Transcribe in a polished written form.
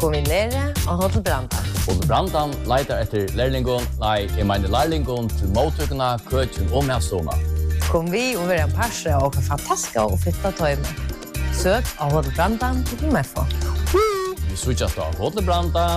kom vi nere og Hotel Brandan. Hotel Brandan leiter etter lærlingon, jeg mener lærlingon til mottøkene, køkken og medstående. Kom vi og være en parse og fantastiske og fitta tøyme. Søk av Hotel Brandan til MFO. Vi switchas av Hotel Brandan.